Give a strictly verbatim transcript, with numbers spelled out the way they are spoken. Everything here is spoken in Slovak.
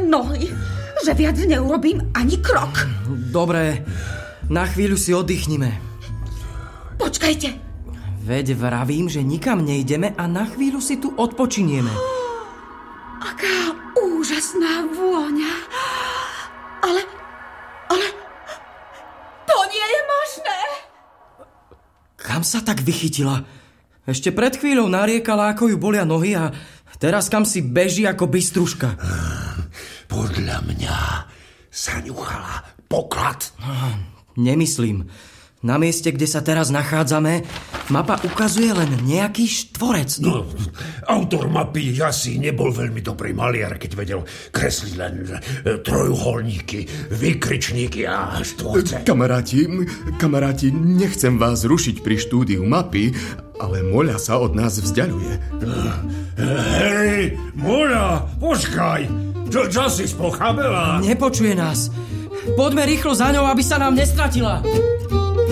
nohy, že viac neurobím ani krok. Dobre, na chvíľu si oddychnime. Počkajte. Veď vravím, že nikam nejdeme a na chvíľu si tu odpočinieme. Aká úžasná vôňa. Ale, ale, to nie je možné. Kam sa tak vychytila? Ešte pred chvíľou nariekala, ako ju bolia nohy a teraz kam si beží ako bystruška. Podľa mňa sa ňuchala poklad. Nemyslím. Na mieste, kde sa teraz nachádzame, mapa ukazuje len nejaký štvorec. No, autor mapy asi nebol veľmi dobrý maliar, keď vedel kresliť len trojuholníky, výkričníky a štvorce. Kamaráti, kamaráti, nechcem vás rušiť pri štúdiu mapy, ale Moľa sa od nás vzdialuje. Hej, Moľa, počkaj! Čo, čo si spochabela? Nepočuje nás. Poďme rýchlo za ňou, aby sa nám nestratila.